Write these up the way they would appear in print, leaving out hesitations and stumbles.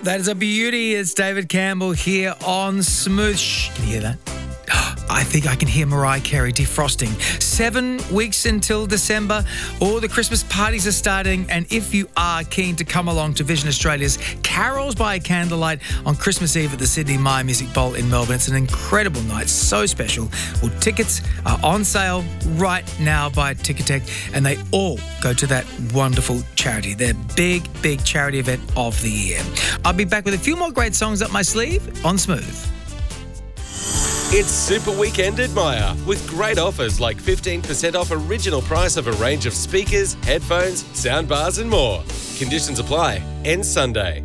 That is a beauty. It's David Campbell here on Smooth. Shh, can you hear that? I think I can hear Mariah Carey defrosting. 7 weeks until December. All the Christmas parties are starting. And if you are keen to come along to Vision Australia's Carols by Candlelight on Christmas Eve at the Sydney Myer Music Bowl in Melbourne, it's an incredible night, so special. Well, tickets are on sale right now by Ticketek, and they all go to that wonderful charity, their big, big charity event of the year. I'll be back with a few more great songs up my sleeve on Smooth. It's Super Weekend at Myer with great offers like 15% off original price of a range of speakers, headphones, soundbars and more. Conditions apply. Ends Sunday.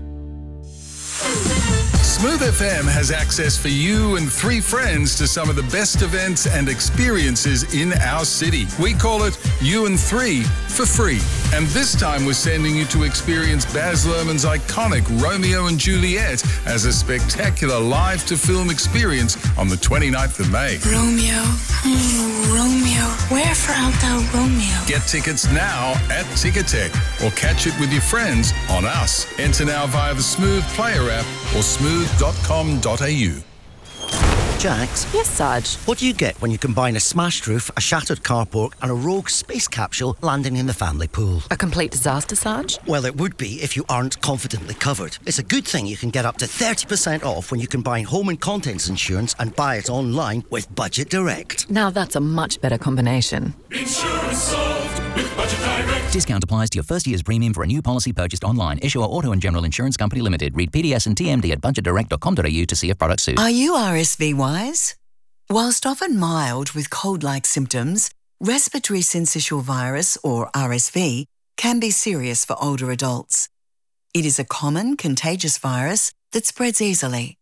Smooth FM has access for you and 3 friends to some of the best events and experiences in our city. We call it You and 3 for free. And this time we're sending you to experience Baz Luhrmann's iconic Romeo and Juliet as a spectacular live-to-film experience on the 29th of May. Romeo, Romeo, wherefore art thou Romeo? Get tickets now at Ticketek or catch it with your friends on us. Enter now via the Smooth Player app or smooth.com.au. Jax? Yes, Sarge? What do you get when you combine a smashed roof, a shattered carport and a rogue space capsule landing in the family pool? A complete disaster, Sarge? Well, it would be if you aren't confidently covered. It's a good thing you can get up to 30% off when you combine home and contents insurance and buy it online with Budget Direct. Now that's a much better combination. Insurance solved with Budget Direct. Discount applies to your first year's premium for a new policy purchased online. Issuer Auto and General Insurance Company Limited. Read PDS and TMD at budgetdirect.com.au to see if product suits. Are you RSV wise? Whilst often mild with cold-like symptoms, respiratory syncytial virus, or RSV, can be serious for older adults. It is a common contagious virus that spreads easily.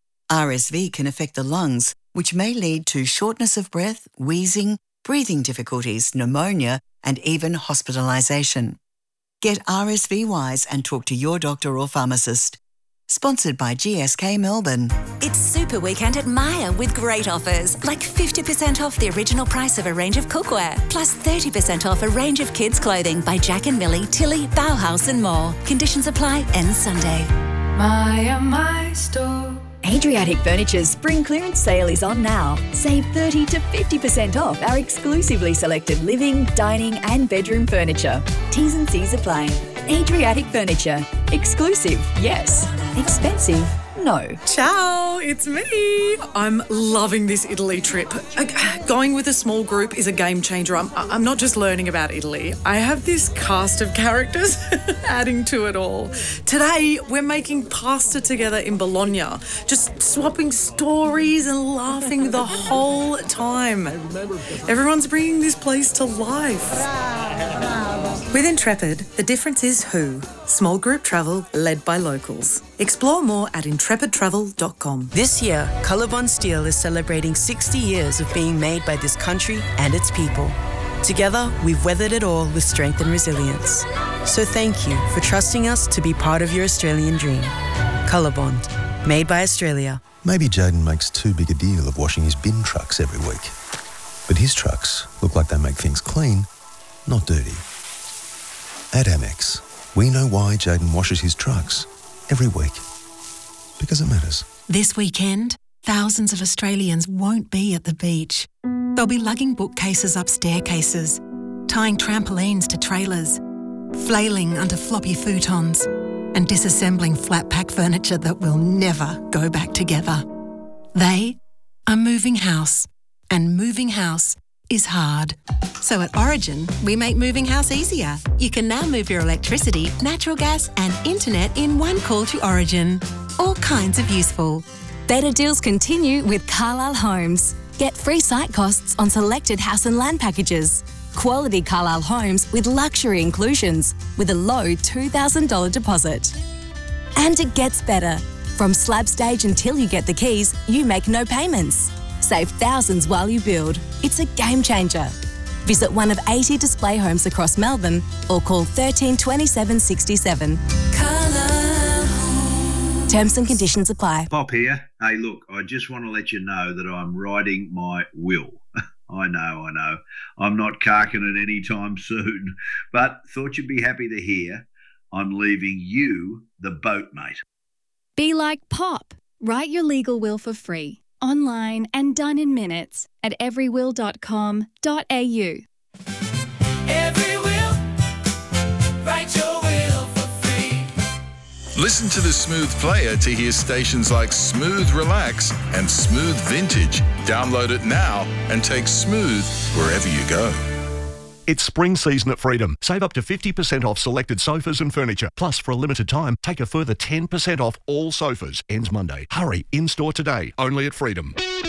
RSV can affect the lungs, which may lead to shortness of breath, wheezing, breathing difficulties, pneumonia, and even hospitalisation. Get RSV wise and talk to your doctor or pharmacist. Sponsored by GSK Melbourne. It's Super Weekend at Myer with great offers, like 50% off the original price of a range of cookware, plus 30% off a range of kids' clothing by Jack and Millie, Tilly, Bauhaus and more. Conditions apply. Ends Sunday. Myer, my store. Adriatic Furniture's spring clearance sale is on now. Save 30 to 50% off our exclusively selected living, dining and bedroom furniture. T's and C's apply. Adriatic Furniture. Exclusive, yes. Expensive, no. Ciao, it's me. I'm loving this Italy trip. Going with a small group is a game changer. I'm not just learning about Italy. I have this cast of characters adding to it all. Today, we're making pasta together in Bologna, just swapping stories and laughing the whole time. Everyone's bringing this place to life. With Intrepid, the difference is who. Small group travel led by locals. Explore more at intrepidtravel.com. This year, Colorbond Steel is celebrating 60 years of being made by this country and its people. Together, we've weathered it all with strength and resilience. So thank you for trusting us to be part of your Australian dream. Colorbond, made by Australia. Maybe Jaden makes too big a deal of washing his bin trucks every week. But his trucks look like they make things clean, not dirty. At Amex, we know why Jaden washes his trucks every week. Because it matters. This weekend, thousands of Australians won't be at the beach. They'll be lugging bookcases up staircases, tying trampolines to trailers, flailing under floppy futons, and disassembling flat-pack furniture that will never go back together. They are moving house, and moving house is hard. So at Origin, we make moving house easier. You can now move your electricity, natural gas and internet in one call to Origin. All kinds of useful. Better deals continue with Carlisle Homes. Get free site costs on selected house and land packages. Quality Carlisle Homes with luxury inclusions with a low $2,000 deposit. And it gets better. From slab stage until you get the keys, you make no payments. Save thousands while you build. It's a game changer. Visit one of 80 display homes across Melbourne or call 13 27 67. Terms and conditions apply. Pop here. Hey, look, I just want to let you know that I'm writing my will. I know. I'm not carking it anytime soon, but thought you'd be happy to hear I'm leaving you the boat, mate. Be like Pop. Write your legal will for free, online and done in minutes at everywill.com.au. Every will, write your will for free. Listen to the Smooth Player to hear stations like Smooth Relax and Smooth Vintage. Download it now and take Smooth wherever you go. It's spring season at Freedom. Save up to 50% off selected sofas and furniture. Plus, for a limited time, take a further 10% off all sofas. Ends Monday. Hurry, in-store today, only at Freedom.